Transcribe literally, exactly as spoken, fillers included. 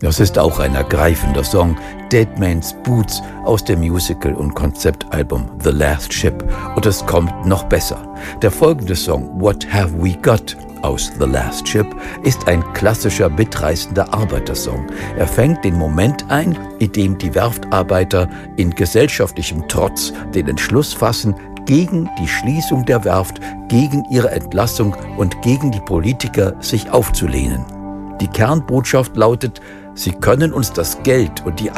Das ist auch ein ergreifender Song, Dead Man's Boots aus dem Musical- und Konzeptalbum The Last Ship. Und es kommt noch besser. Der folgende Song, What Have We Got aus The Last Ship, ist ein klassischer, mitreißender Arbeitersong. Er fängt den Moment ein, in dem die Werftarbeiter in gesellschaftlichem Trotz den Entschluss fassen, gegen die Schließung der Werft, gegen ihre Entlassung und gegen die Politiker sich aufzulehnen. Die Kernbotschaft lautet: Sie können uns das Geld und die